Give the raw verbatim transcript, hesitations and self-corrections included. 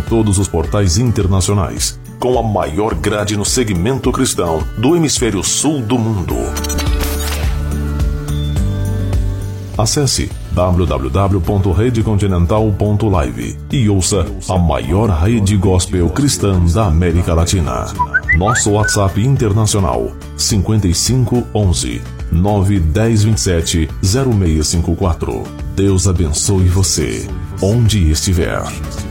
todos os portais internacionais, com a maior grade no segmento cristão do hemisfério sul do mundo. Acesse w w w ponto rede continental ponto live e ouça a maior rede gospel cristã da América Latina. Nosso WhatsApp internacional cinco cinco um um nove um zero dois sete zero seis cinco quatro. Deus abençoe você, onde estiver.